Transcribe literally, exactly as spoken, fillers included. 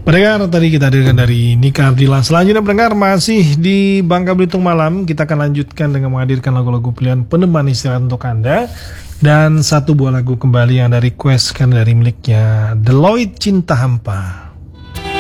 Pendengar, tadi kita hadirkan dari Nika Ardila. Selanjutnya pendengar, masih di Bangka Belitung Malam. Kita akan lanjutkan dengan menghadirkan lagu-lagu pilihan peneman istirahat untuk Anda. Dan satu buah lagu kembali yang dari request kan dari miliknya Deloitte Cinta Hampa.